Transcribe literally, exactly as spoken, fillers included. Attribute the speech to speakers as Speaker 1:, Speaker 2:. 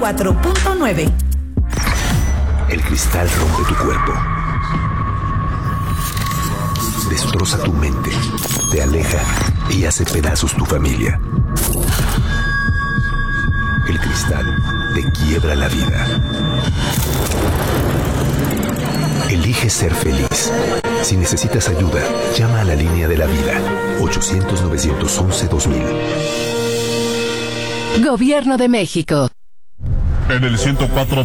Speaker 1: cuatro punto nueve.
Speaker 2: El cristal rompe tu cuerpo. Destroza tu mente, te aleja y hace pedazos tu familia. El cristal te quiebra la vida. Elige ser feliz. Si necesitas ayuda, llama a la línea de la vida. ochocientos, novecientos once, dos mil.
Speaker 3: Gobierno de México.
Speaker 4: En el ciento cuatro